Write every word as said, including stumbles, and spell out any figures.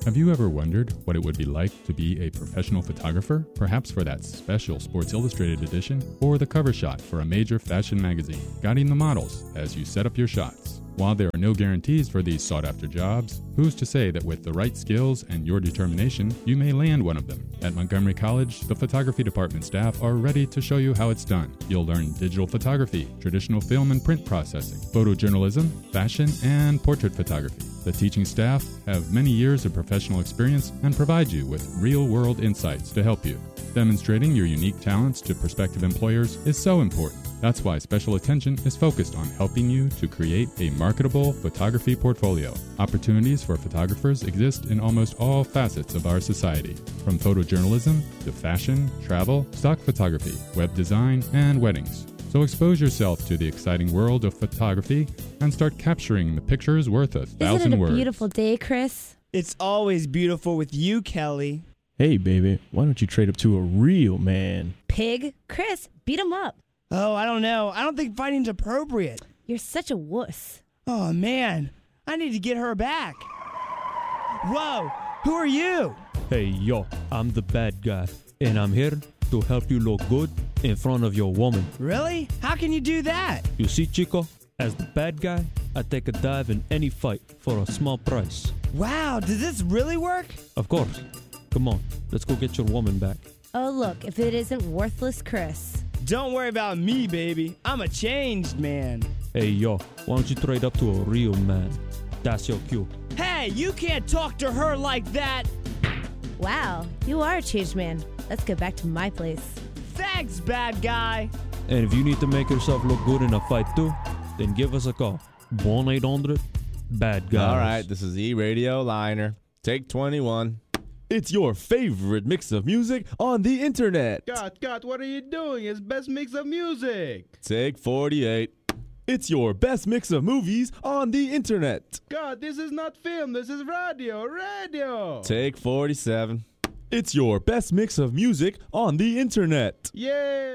Have you ever wondered what it would be like to be a professional photographer? Perhaps for that special Sports Illustrated edition or the cover shot for a major fashion magazine, guiding the models as you set up your shots. While there are no guarantees for these sought-after jobs, who's to say that with the right skills and your determination, you may land one of them? At Montgomery College, the photography department staff are ready to show you how it's done. You'll learn digital photography, traditional film and print processing, photojournalism, fashion, and portrait photography. The teaching staff have many years of professional experience and provide you with real-world insights to help you. Demonstrating your unique talents to prospective employers is so important. That's why special attention is focused on helping you to create a marketable photography portfolio. Opportunities for photographers exist in almost all facets of our society, from photojournalism to fashion, travel, stock photography, web design, and weddings. So expose yourself to the exciting world of photography and start capturing the pictures worth a thousand Isn't it a words. beautiful day, Chris? It's always beautiful with you, Kelly. Hey, baby, why don't you trade up to a real man? Pig? Chris, beat him up. Oh, I don't know. I don't think fighting's appropriate. You're such a wuss. Oh, man. I need to get her back. Whoa, who are you? Hey, yo, I'm the bad guy, and I'm here to help you look good in front of your woman. Really? How can you do that? You see, Chico, as the bad guy, I take a dive in any fight for a small price. Wow, does this really work? Of course. Come on, let's go get your woman back. Oh, look, if it isn't worthless Chris. Don't worry about me, baby. I'm a changed man. Hey, yo, why don't you trade up to a real man? That's your cue. Hey, you can't talk to her like that. Wow, you are a changed man. Let's get back to my place. Thanks, bad guy. And if you need to make yourself look good in a fight too, then give us a call. one eight hundred bad guys. All right, this is E-Radio Liner. Take twenty-one. It's your favorite mix of music on the internet. God, God, what are you doing? It's best mix of music. Take forty-eight. It's your best mix of movies on the internet. God, this is not film. This is radio. Radio. Take forty-seven. It's your best mix of music on the internet. Yeah.